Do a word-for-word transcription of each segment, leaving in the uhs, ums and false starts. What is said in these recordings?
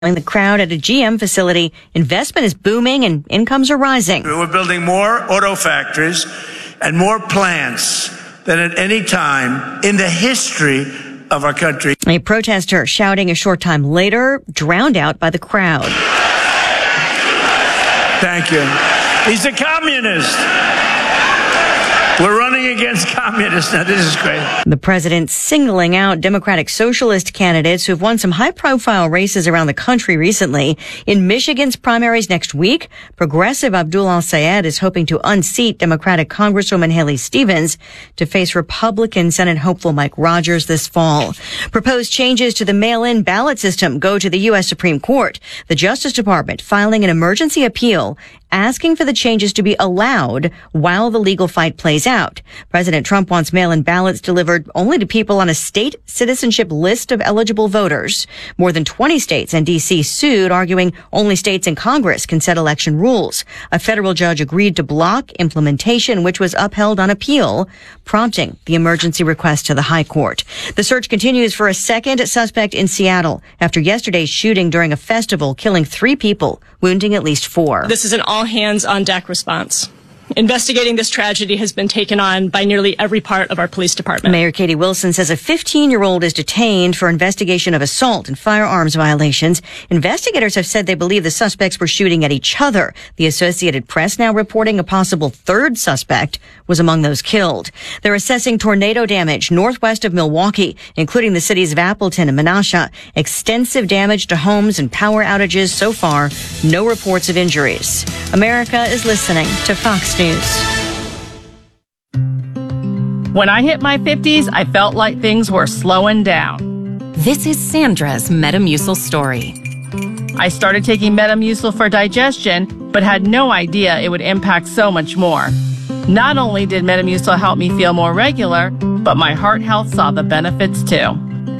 In the crowd at a G M facility, investment is booming and incomes are rising. We're building more auto factories and more plants than at any time in the history of our country. A protester shouting a short time later, drowned out by the crowd. Thank you. He's a communist. We're running against communists now. This is great. The president singling out Democratic Socialist candidates who've won some high-profile races around the country recently. In Michigan's primaries next week, progressive Abdul Al-Sayed is hoping to unseat Democratic Congresswoman Haley Stevens to face Republican Senate hopeful Mike Rogers this fall. Proposed changes to the mail-in ballot system go to the U S Supreme Court. The Justice Department filing an emergency appeal asking for the changes to be allowed while the legal fight plays out. President Trump wants mail-in ballots delivered only to people on a state citizenship list of eligible voters. More than twenty states and D C sued, arguing only states and Congress can set election rules. A federal judge agreed to block implementation, which was upheld on appeal, prompting the emergency request to the High Court. The search continues for a second suspect in Seattle after yesterday's shooting during a festival, killing three people, wounding at least four. This is an all-hands-on-deck response. Investigating this tragedy has been taken on by nearly every part of our police department. Mayor Katie Wilson says a fifteen-year-old is detained for investigation of assault and firearms violations. Investigators have said they believe the suspects were shooting at each other. The Associated Press now reporting a possible third suspect was among those killed. They're assessing tornado damage northwest of Milwaukee, including the cities of Appleton and Menasha. Extensive damage to homes and power outages so far. No reports of injuries. America is listening to Fox News. When I hit my fifties, I felt like things were slowing down. This is Sandra's Metamucil story. I started taking Metamucil for digestion, but had no idea it would impact so much more. Not only did Metamucil help me feel more regular, but my heart health saw the benefits too.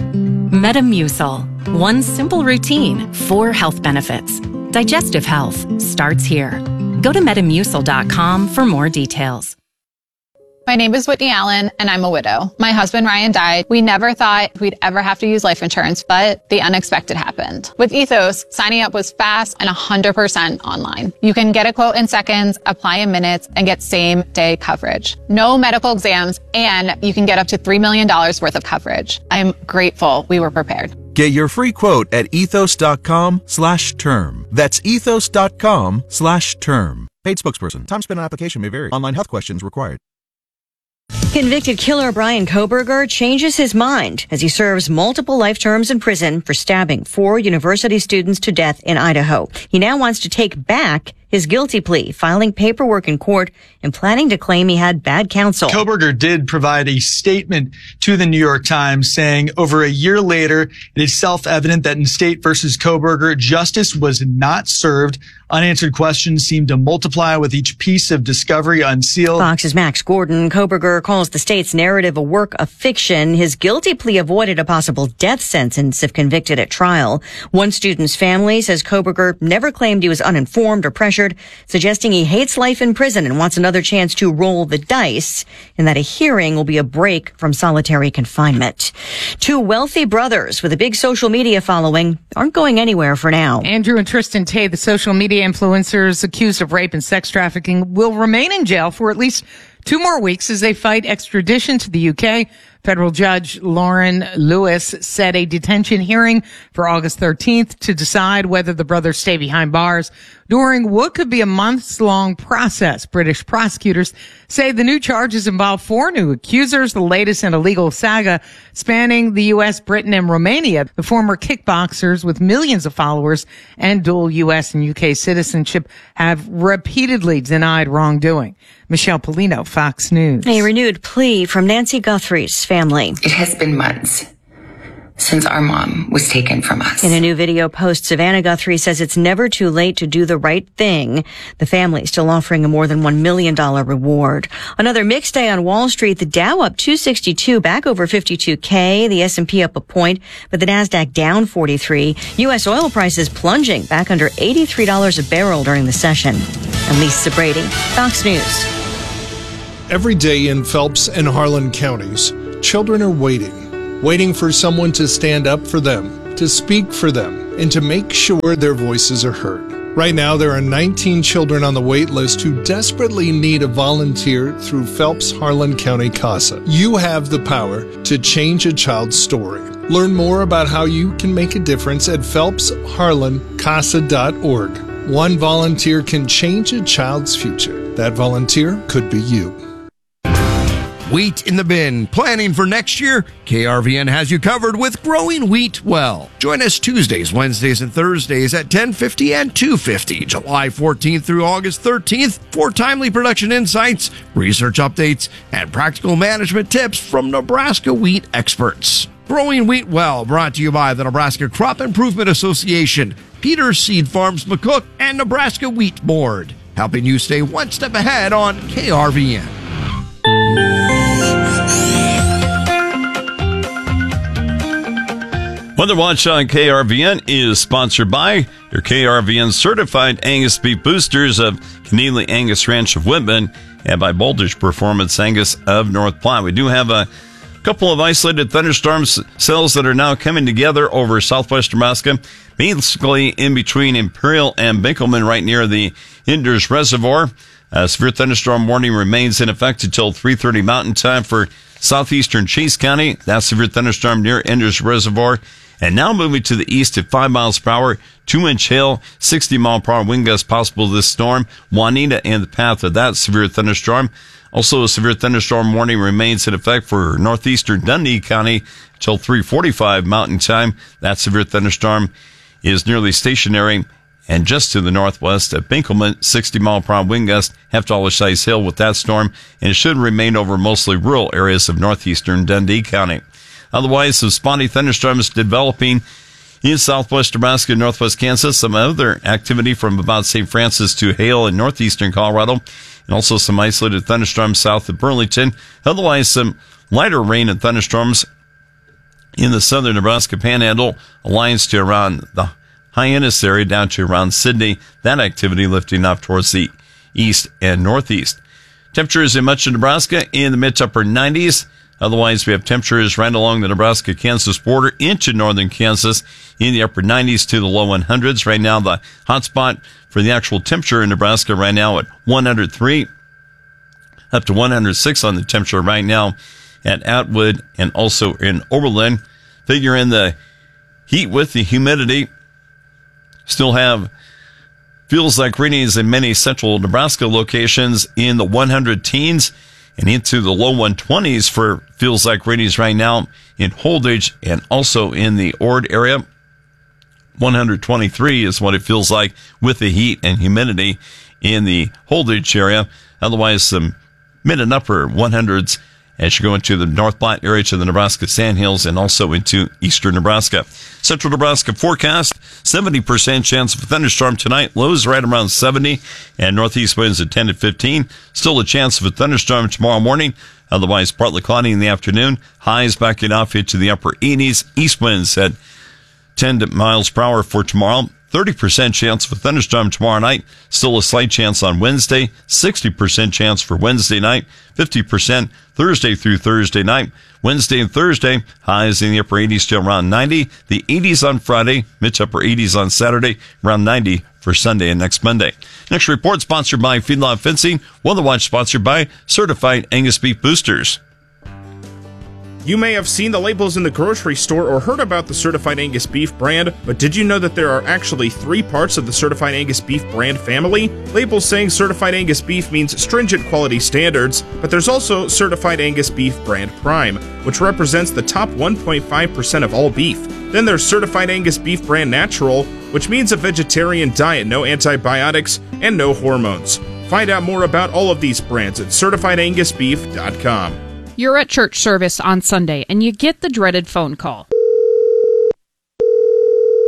Metamucil. One simple routine, four health benefits. Digestive health starts here. Go to metamucil dot com for more details. My name is Whitney Allen, and I'm a widow. My husband, Ryan, died. We never thought we'd ever have to use life insurance, but the unexpected happened. With Ethos, signing up was fast and one hundred percent online. You can get a quote in seconds, apply in minutes, and get same-day coverage. No medical exams, and you can get up to three million dollars worth of coverage. I'm grateful we were prepared. Get your free quote at ethos dot com slash term. That's ethos dot com slash term. Paid spokesperson. Time spent on application may vary. Online health questions required. Convicted killer Bryan Kohberger changes his mind as he serves multiple life terms in prison for stabbing four university students to death in Idaho. He now wants to take back his guilty plea, filing paperwork in court and planning to claim he had bad counsel. Kohberger did provide a statement to the New York Times saying over a year later, it is self-evident that in State versus Kohberger, justice was not served. Unanswered questions seemed to multiply with each piece of discovery unsealed. Fox's Max Gordon. Kohberger calls the state's narrative a work of fiction. His guilty plea avoided a possible death sentence if convicted at trial. One student's family says Kohberger never claimed he was uninformed or pressured, suggesting he hates life in prison and wants another chance to roll the dice, and that a hearing will be a break from solitary confinement. Two wealthy brothers with a big social media following aren't going anywhere for now. Andrew and Tristan Tay, the social media influencers accused of rape and sex trafficking, will remain in jail for at least two more weeks as they fight extradition to the U K. Federal Judge Lauren Lewis set a detention hearing for August thirteenth to decide whether the brothers stay behind bars during what could be a months-long process. British prosecutors say the new charges involve four new accusers, the latest in a legal saga spanning the U S, Britain, and Romania. The former kickboxers with millions of followers and dual U S and U K citizenship have repeatedly denied wrongdoing. Michelle Polino, Fox News. A renewed plea from Nancy Guthrie's family. It has been months since our mom was taken from us. In a new video post, Savannah Guthrie says it's never too late to do the right thing. The family still offering a more than one million dollars reward. Another mixed day on Wall Street. The Dow up two sixty-two, back over fifty-two K. The S and P up a point, but the Nasdaq down forty-three. U S oil prices plunging back under eighty-three dollars a barrel during the session. And Lisa Brady, Fox News. Every day in Phelps and Harlan counties, children are waiting, waiting for someone to stand up for them, to speak for them and to make sure their voices are heard. Right now, there are nineteen children on the wait list who desperately need a volunteer through Phelps Harlan County CASA. You have the power to change a child's story. Learn more about how you can make a difference at phelps harlan casa dot org. One volunteer can change a child's future. That volunteer could be you. Wheat in the bin. Planning for next year? K R V N has you covered with Growing Wheat Well. Join us Tuesdays, Wednesdays, and Thursdays at ten fifty and two fifty, July fourteenth through August thirteenth for timely production insights, research updates, and practical management tips from Nebraska wheat experts. Growing Wheat Well, brought to you by the Nebraska Crop Improvement Association, Peters Seed Farms McCook, and Nebraska Wheat Board, helping you stay one step ahead on K R V N. Weather Watch on K R V N is sponsored by your K R V N certified Angus beef boosters of Keneally Angus Ranch of Whitman and by Bouldridge Performance Angus of North Platte. We do have a couple of isolated thunderstorm cells that are now coming together over southwest Nebraska, basically in between Imperial and Binkelman right near the Inders Reservoir. A severe thunderstorm warning remains in effect until three thirty Mountain Time for southeastern Chase County. That severe thunderstorm near Inders Reservoir. And now moving to the east at five miles per hour, two-inch hail, sixty mile per hour wind gusts possible this storm. Juanita in the path of that severe thunderstorm. Also, a severe thunderstorm warning remains in effect for northeastern Dundee County until three forty-five Mountain Time. That severe thunderstorm is nearly stationary. And just to the northwest at Binkelman, sixty mile per hour wind gust, half dollar size hail with that storm, and it should remain over mostly rural areas of northeastern Dundee County. Otherwise, some spotty thunderstorms developing in southwest Nebraska and northwest Kansas. Some other activity from about Saint Francis to hail in northeastern Colorado, and also some isolated thunderstorms south of Burlington. Otherwise, some lighter rain and thunderstorms in the southern Nebraska Panhandle, alliance to around the Hyannis area down to around Sidney. That activity lifting up towards the east and northeast. Temperatures in much of Nebraska in the mid to upper nineties. Otherwise, we have temperatures right along the Nebraska-Kansas border into northern Kansas in the upper nineties to the low hundreds. Right now, the hot spot for the actual temperature in Nebraska right now at one hundred three, up to one hundred six on the temperature right now at Atwood and also in Oberlin. Figure in the heat with the humidity. Still have feels like readings in many central Nebraska locations in the one hundred teens and into the low one twenties for feels like readings right now in Holdridge and also in the Ord area. one hundred twenty-three is what it feels like with the heat and humidity in the Holdridge area. Otherwise, some mid and upper one hundreds as you go into the North Platte area to the Nebraska Sandhills and also into eastern Nebraska. Central Nebraska forecast, seventy percent chance of a thunderstorm tonight. Lows right around seventy and northeast winds at ten to fifteen. Still a chance of a thunderstorm tomorrow morning. Otherwise, partly cloudy in the afternoon. Highs backing off into the upper eighties. East winds at ten miles per hour for tomorrow. thirty percent chance of a thunderstorm tomorrow night. Still a slight chance on Wednesday. sixty percent chance for Wednesday night. fifty percent Thursday through Thursday night. Wednesday and Thursday, highs in the upper eighties to around ninety. The eighties on Friday, mid to upper eighties on Saturday, around ninety for Sunday and next Monday. Next report sponsored by Feedlot Fencing. Weather Watch sponsored by Certified Angus Beef Boosters. You may have seen the labels in the grocery store or heard about the Certified Angus Beef brand, but did you know that there are actually three parts of the Certified Angus Beef brand family? Labels saying Certified Angus Beef means stringent quality standards, but there's also Certified Angus Beef brand Prime, which represents the top one point five percent of all beef. Then there's Certified Angus Beef brand Natural, which means a vegetarian diet, no antibiotics, and no hormones. Find out more about all of these brands at certified angus beef dot com. You're at church service on Sunday, and you get the dreaded phone call.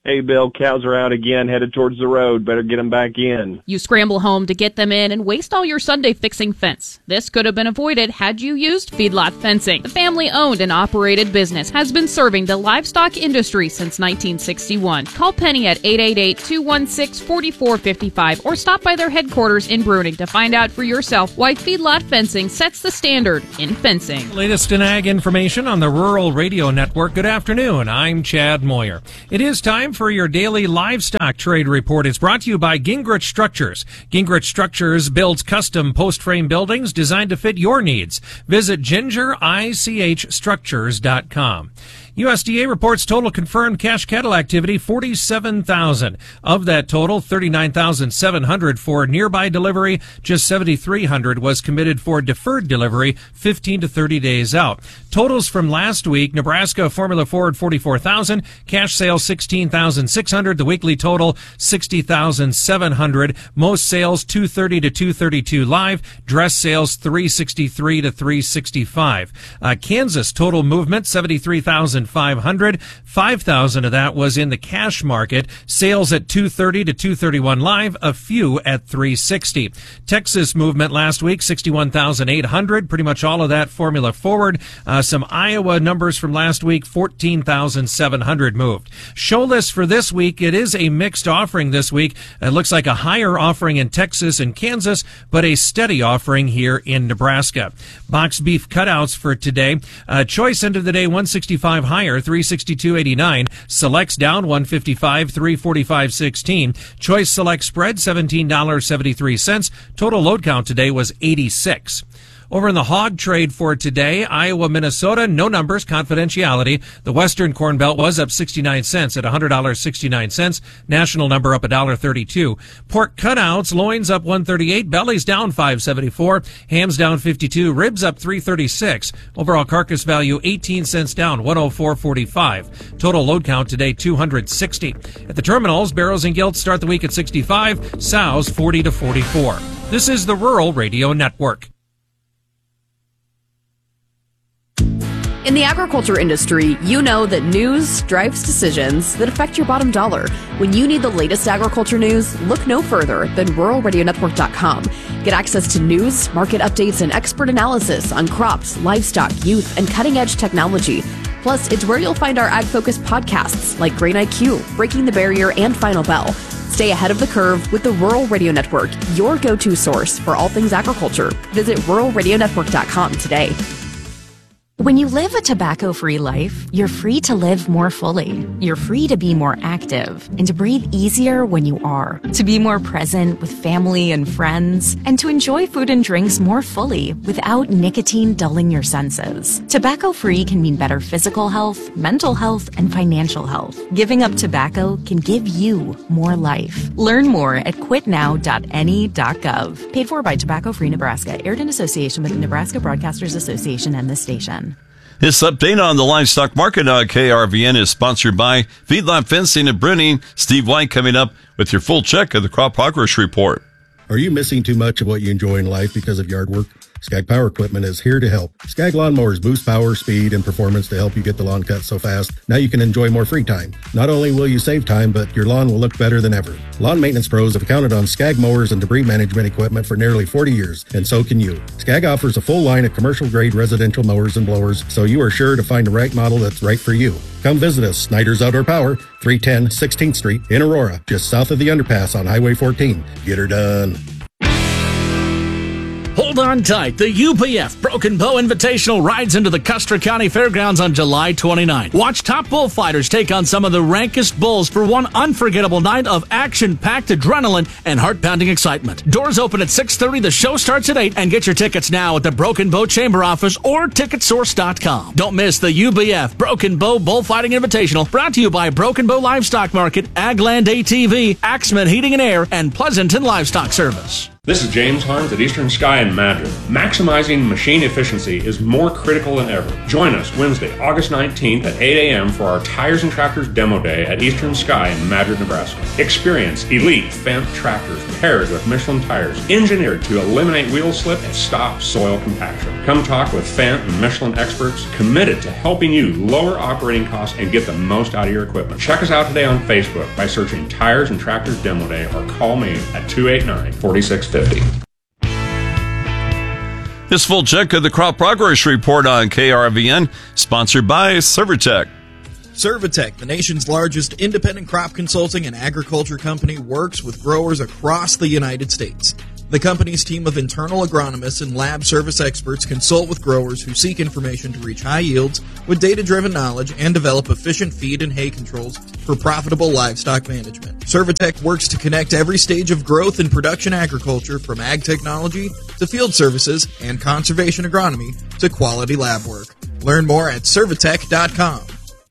Hey, Bill, cows are out again, headed towards the road. Better get them back in. You scramble home to get them in and waste all your Sunday fixing fence. This could have been avoided had you used Feedlot Fencing. The family-owned and operated business has been serving the livestock industry since nineteen sixty-one. Call Penny at eight eight eight, two one six, four four five five or stop by their headquarters in Bruning to find out for yourself why Feedlot Fencing sets the standard in fencing. Latest in ag information on the Rural Radio Network. Good afternoon. I'm Chad Moyer. It is time for your daily livestock trade report. It's brought to you by Gingrich Structures. Gingrich Structures builds custom post-frame buildings designed to fit your needs. Visit ginger ich structures dot com. U S D A reports total confirmed cash cattle activity forty-seven thousand. Of that total, thirty-nine thousand seven hundred for nearby delivery. Just seventy-three hundred was committed for deferred delivery, fifteen to thirty days out. Totals from last week: Nebraska Formula Ford forty-four thousand, cash sales sixteen thousand six hundred, the weekly total sixty thousand seven hundred. Most sales two thirty to two thirty-two live. Dress sales three sixty-three to three sixty-five. Uh, Kansas total movement seventy-three thousand five hundred. five thousand of that was in the cash market. Sales at two thirty to two thirty-one live, a few at three sixty. Texas movement last week sixty-one thousand eight hundred, pretty much all of that Formula Forward. Uh, some Iowa numbers from last week, fourteen thousand seven hundred moved. Show list for this week, it is a mixed offering this week. It looks like a higher offering in Texas and Kansas, but a steady offering here in Nebraska. Box beef cutouts for today. Uh, choice end of the day one sixty-five higher, three sixty-two eighty-nine. Selects down one fifty-five, three forty-five sixteen. Choice select spread seventeen dollars and seventy-three cents. Total load count today was eighty-six. Over in the hog trade for today, Iowa, Minnesota, no numbers, confidentiality. The Western Corn Belt was up sixty-nine cents at one hundred dollars and sixty-nine cents. National number up one dollar and thirty-two cents. Pork cutouts, loins up one thirty-eight, bellies down five seventy-four, hams down fifty-two, ribs up three thirty-six. Overall carcass value eighteen cents down, one oh four forty-five. Total load count today two hundred sixty. At the terminals, barrows and gilts start the week at sixty-five, sows forty to forty-four. This is the Rural Radio Network. In the agriculture industry, you know that news drives decisions that affect your bottom dollar. When you need the latest agriculture news, look no further than rural radio network dot com. Get access to news, market updates, and expert analysis on crops, livestock, youth, and cutting-edge technology. Plus, it's where you'll find our ag-focused podcasts like Grain I Q, Breaking the Barrier, and Final Bell. Stay ahead of the curve with the Rural Radio Network, your go-to source for all things agriculture. Visit rural radio network dot com today. When you live a tobacco-free life, you're free to live more fully. You're free to be more active and to breathe easier when you are, to be more present with family and friends, and to enjoy food and drinks more fully without nicotine dulling your senses. Tobacco-free can mean better physical health, mental health, and financial health. Giving up tobacco can give you more life. Learn more at quit now dot N E dot gov. Paid for by Tobacco Free Nebraska. Aired in association with the Nebraska Broadcasters Association and this station. This update on the livestock market on K R V N is sponsored by Feedlot Fencing and Bruning. Steve White coming up with your full check of the crop progress report. Are you missing too much of what you enjoy in life because of yard work? Skag Power Equipment is here to help. Skag lawnmowers boost power, speed, and performance to help you get the lawn cut so fast. Now you can enjoy more free time. Not only will you save time, but your lawn will look better than ever. Lawn maintenance pros have counted on Skag mowers and debris management equipment for nearly forty years, and so can you. Skag offers a full line of commercial-grade residential mowers and blowers, so you are sure to find the right model that's right for you. Come visit us, Snyder's Outdoor Power, three ten sixteenth Street in Aurora, just south of the underpass on Highway fourteen. Get her done. Hold on tight. The U P F Broken Bow Invitational rides into the Custer County Fairgrounds on July twenty-ninth. Watch top bullfighters take on some of the rankest bulls for one unforgettable night of action-packed adrenaline and heart-pounding excitement. Doors open at six thirty. The show starts at eight. And get your tickets now at the Broken Bow Chamber office or ticket source dot com. Don't miss the U B F Broken Bow Bullfighting Invitational, brought to you by Broken Bow Livestock Market, Agland A T V, Axman Heating and Air, and Pleasanton Livestock Service. This is James Hunt at Eastern Sky in Madrid. Maximizing machine efficiency is more critical than ever. Join us Wednesday, August nineteenth at eight a.m. for our Tires and Tractors Demo Day at Eastern Sky in Madrid, Nebraska. Experience elite Fendt tractors paired with Michelin tires, engineered to eliminate wheel slip and stop soil compaction. Come talk with Fendt and Michelin experts committed to helping you lower operating costs and get the most out of your equipment. Check us out today on Facebook by searching Tires and Tractors Demo Day or call me at two eight nine, four six five zero. This full check of the Crop Progress Report on K R V N, sponsored by Servotech. Servotech, the nation's largest independent crop consulting and agriculture company, works with growers across the United States. The company's team of internal agronomists and lab service experts consult with growers who seek information to reach high yields with data-driven knowledge and develop efficient feed and hay controls for profitable livestock management. Servotech works to connect every stage of growth in production agriculture, from ag technology to field services and conservation agronomy to quality lab work. Learn more at servotech dot com.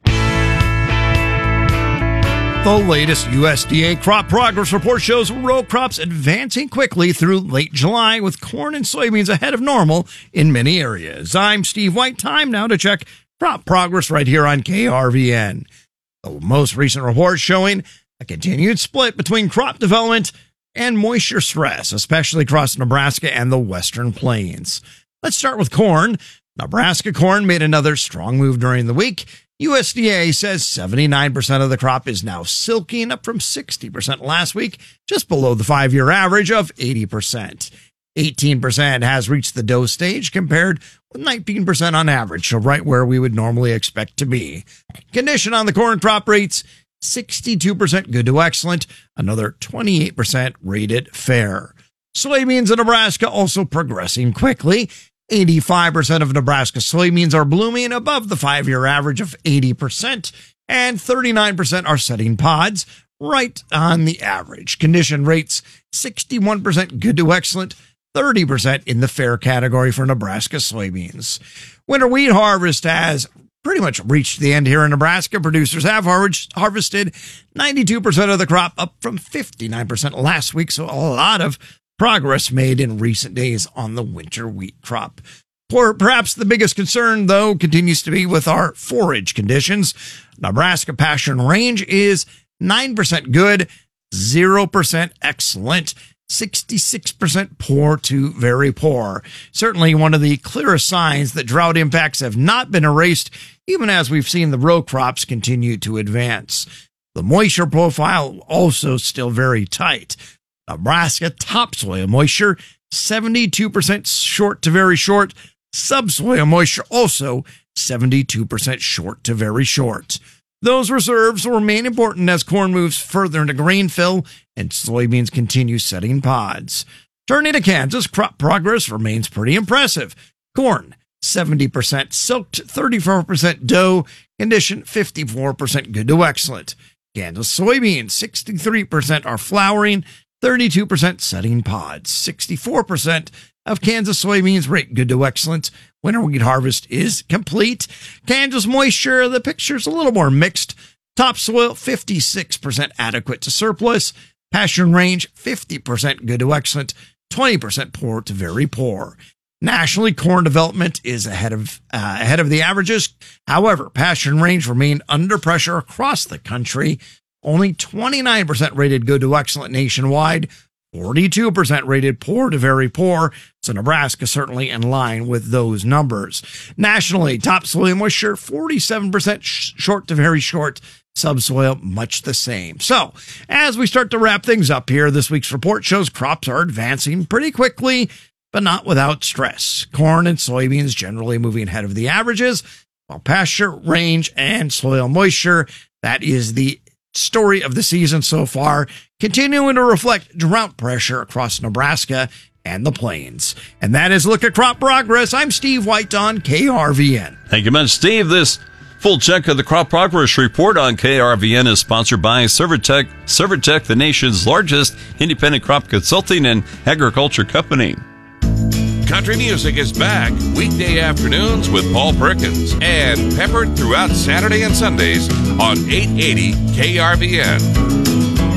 The latest U S D A Crop Progress Report shows row crops advancing quickly through late July, with corn and soybeans ahead of normal in many areas. I'm Steve White. Time now to check crop progress right here on K R V N. The most recent report showing a continued split between crop development and moisture stress, especially across Nebraska and the Western Plains. Let's start with corn. Nebraska corn made another strong move during the week. U S D A says seventy-nine percent of the crop is now silking, up from sixty percent last week, just below the five-year average of eighty percent. eighteen percent has reached the dough stage, compared with nineteen percent on average, so right where we would normally expect to be. Condition on the corn crop rates, sixty-two percent good to excellent, another twenty-eight percent rated fair. Soybeans in Nebraska also progressing quickly. eighty-five percent of Nebraska soybeans are blooming above the five-year average of eighty percent, and thirty-nine percent are setting pods, right on the average. Condition rates, sixty-one percent good to excellent, thirty percent in the fair category for Nebraska soybeans. Winter wheat harvest has pretty much reached the end here in Nebraska. Producers have harvested ninety-two percent of the crop, up from fifty-nine percent last week, so a lot of progress made in recent days on the winter wheat crop. For perhaps the biggest concern, though, continues to be with our forage conditions. Nebraska pasture and range is nine percent good, zero percent excellent, sixty-six percent poor to very poor. Certainly one of the clearest signs that drought impacts have not been erased, even as we've seen the row crops continue to advance. The moisture profile also still very tight. Nebraska topsoil moisture, seventy-two percent short to very short. Subsoil moisture also seventy-two percent short to very short. Those reserves will remain important as corn moves further into grain fill and soybeans continue setting pods. Turning to Kansas, crop progress remains pretty impressive. Corn, seventy percent silked, thirty-four percent dough, condition fifty-four percent good to excellent. Kansas soybeans, sixty-three percent are flowering, thirty-two percent setting pods. sixty-four percent of Kansas soybeans rate good to excellent. Winter wheat harvest is complete. Kansas moisture, the picture's a little more mixed. Topsoil, fifty-six percent adequate to surplus. Pasture and range, fifty percent good to excellent, twenty percent poor to very poor. Nationally, corn development is ahead of uh, ahead of the averages. However, pasture and range remain under pressure across the country. Only twenty-nine percent rated good to excellent nationwide, forty-two percent rated poor to very poor, so Nebraska certainly in line with those numbers. Nationally, topsoil moisture, forty-seven percent sh- short to very short, subsoil much the same. So, as we start to wrap things up here, this week's report shows crops are advancing pretty quickly, but not without stress. Corn and soybeans generally moving ahead of the averages, while pasture, range, and soil moisture, that is the story of the season so far, continuing to reflect drought pressure across Nebraska and the plains. And that is a look at crop progress. I'm Steve White on K R V N. Thank you much, Steve. This full check of the Crop Progress Report on K R V N is sponsored by Servotech. Servotech, the nation's largest independent crop consulting and agriculture company. Country music is back weekday afternoons with Paul Perkins and peppered throughout Saturday and Sundays on eight eighty K R V N.